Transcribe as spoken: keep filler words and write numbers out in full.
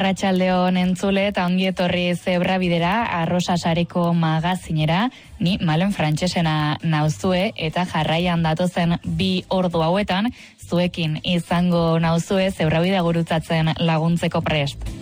Arratsaldeon entzule eta ongi etorri Zebrabidera, Arrosa Sareko magazinera, ni Malen Frantsesena nauzue eta jarraian datozen bi ordu hauetan zuekin izango nauzue Zebrabidea gurutzatzen laguntzeko prest.